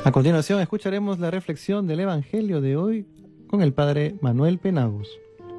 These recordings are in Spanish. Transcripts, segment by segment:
A continuación escucharemos la reflexión del Evangelio de hoy con el Padre Manuel Penagos.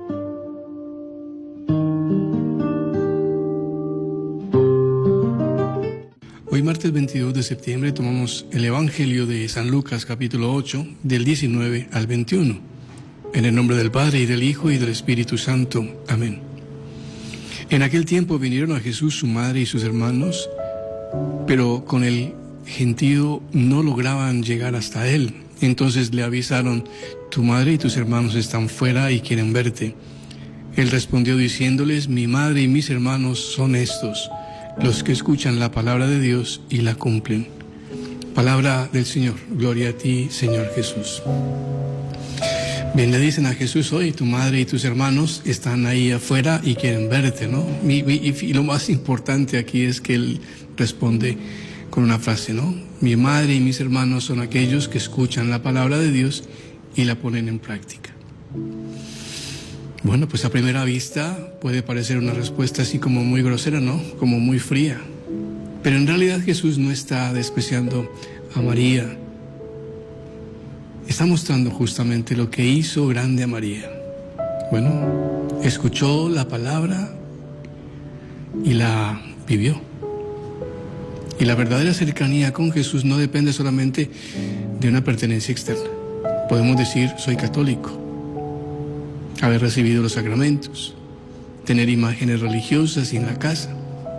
Hoy martes 22 de septiembre tomamos el Evangelio de San Lucas capítulo 8 del 19 al 21. En el nombre del Padre y del Hijo y del Espíritu Santo. Amén. En aquel tiempo vinieron a Jesús su madre y sus hermanos, pero con el gentío no lograban llegar hasta él. Entonces le avisaron: tu madre y tus hermanos están fuera y quieren verte. Él respondió diciéndoles: mi madre y mis hermanos son estos, los que escuchan la palabra de Dios y la cumplen. Palabra del Señor. Gloria a ti, Señor Jesús. Bien, le dicen a Jesús hoy: tu madre y tus hermanos están ahí afuera y quieren verte, ¿no? Y lo más importante aquí es que él responde con una frase, ¿no? Mi madre y mis hermanos son aquellos que escuchan la palabra de Dios y la ponen en práctica. Bueno, pues a primera vista puede parecer una respuesta así como muy grosera, ¿no? Como muy fría. Pero en realidad Jesús no está despreciando a María. Está mostrando justamente lo que hizo grande a María. Bueno, escuchó la palabra y la vivió. Y la verdadera cercanía con Jesús no depende solamente de una pertenencia externa. Podemos decir: soy católico, haber recibido los sacramentos, tener imágenes religiosas en la casa.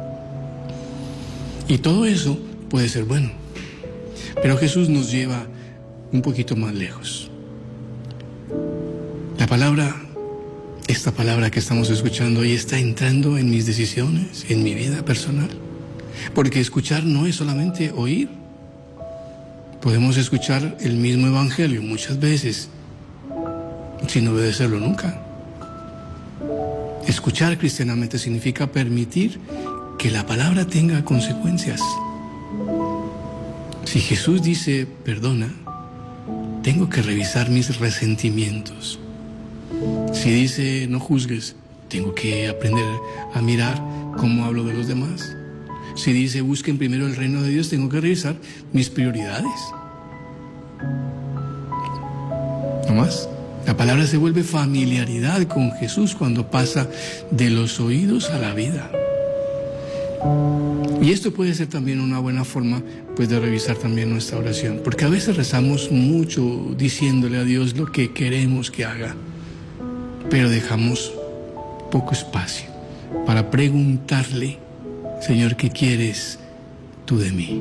Y todo eso puede ser bueno. Pero Jesús nos lleva un poquito más lejos. La palabra, esta palabra que estamos escuchando hoy, está entrando en mis decisiones, en mi vida personal. Porque escuchar no es solamente oír. Podemos escuchar el mismo evangelio muchas veces sin obedecerlo nunca. Escuchar cristianamente significa permitir que la palabra tenga consecuencias. Si Jesús dice perdona, tengo que revisar mis resentimientos. Si dice no juzgues, tengo que aprender a mirar cómo hablo de los demás. Si dice busquen primero el reino de Dios, tengo que revisar mis prioridades. ¿No más? La palabra se vuelve familiaridad con Jesús cuando pasa de los oídos a la vida. Y esto puede ser también una buena forma, pues, de revisar también nuestra oración. Porque a veces rezamos mucho diciéndole a Dios lo que queremos que haga, pero dejamos poco espacio para preguntarle: Señor, ¿qué quieres tú de mí?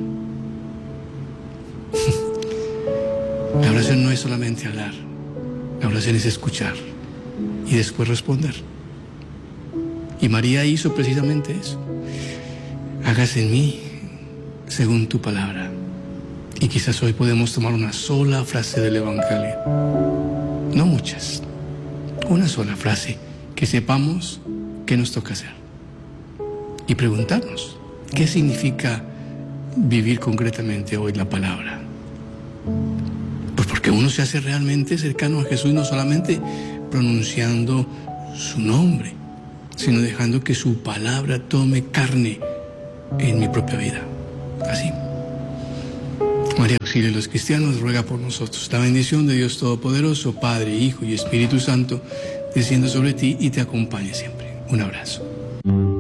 La oración no es solamente hablar. La oración es escuchar y después responder. Y María hizo precisamente eso. Hágase en mí según tu palabra. Y quizás hoy podemos tomar una sola frase del Evangelio. No muchas. Una sola frase que sepamos qué nos toca hacer. Y preguntarnos: ¿qué significa vivir concretamente hoy la palabra? Pues porque uno se hace realmente cercano a Jesús, no solamente pronunciando su nombre, sino dejando que su palabra tome carne en mi propia vida. Así. María, auxilia a los cristianos, ruega por nosotros. La bendición de Dios Todopoderoso, Padre, Hijo y Espíritu Santo, descienda sobre ti y te acompañe siempre. Un abrazo.